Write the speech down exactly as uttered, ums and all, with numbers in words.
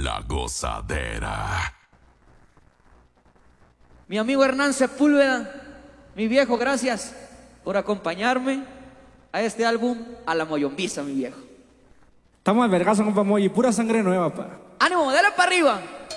La Gozadera. Mi amigo Hernán Sepúlveda, mi viejo, gracias por acompañarme a este álbum A la Moyombiza, mi viejo. Estamos de vergazo, compa Moy, pura sangre nueva, pa. ¡Ánimo, dale para arriba!